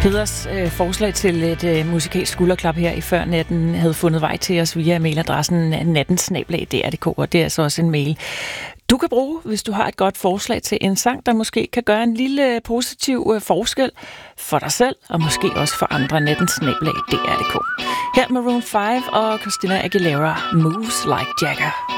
Peders forslag til et musikalsk skulderklap her i før natten havde fundet vej til os via mailadressen nattensnablag.dr.dk, og det er altså også en mail, du kan bruge, hvis du har et godt forslag til en sang, der måske kan gøre en lille positiv forskel for dig selv, og måske også for andre. nattensnablag.dr.dk. Her Maroon 5 og Christina Aguilera, Moves Like Jagger.